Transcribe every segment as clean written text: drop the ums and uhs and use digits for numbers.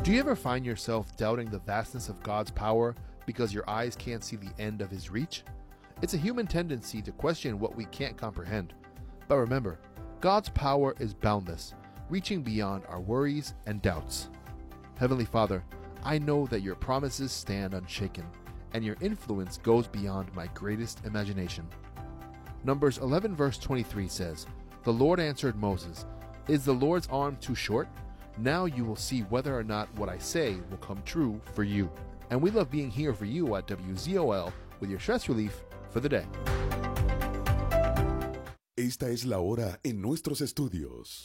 Do you ever find yourself doubting the vastness of God's power because your eyes can't see the end of His reach? It's a human tendency to question what we can't comprehend. But remember, God's power is boundless, reaching beyond our worries and doubts. Heavenly Father, I know that your promises stand unshaken, and your influence goes beyond my greatest imagination. Numbers 11 verse 23 says, "The Lord answered Moses, 'Is the Lord's arm too short? Now you will see whether or not what I say will come true for you.'" And we love being here for you at WZOL with your stress relief for the day. Esta es la hora en nuestros estudios.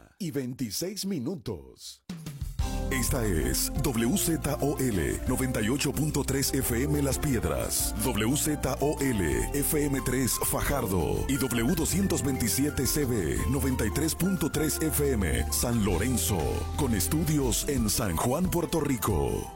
1:26. Esta es WZOL 98.3 FM Las Piedras, WZOL FM3 Fajardo y W227 CB 93.3 FM San Lorenzo, con estudios en San Juan, Puerto Rico.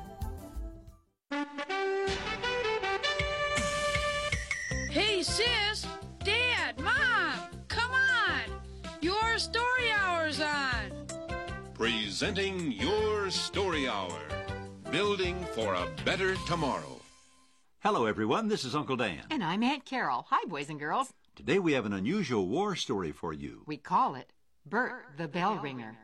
Hey sis, Dad, Mom, come on! Your story hour's on! Presenting Your Story Hour, building for a better tomorrow. Hello, everyone. This is Uncle Dan. And I'm Aunt Carol. Hi, boys and girls. Today we have an unusual war story for you. We call it Bert the Bell Ringer.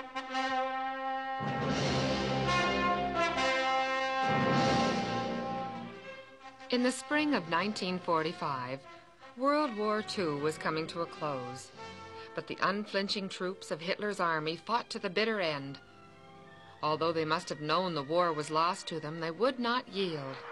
In the spring of 1945, World War II was coming to a close. But the unflinching troops of Hitler's army fought to the bitter end. Although they must have known the war was lost to them, they would not yield.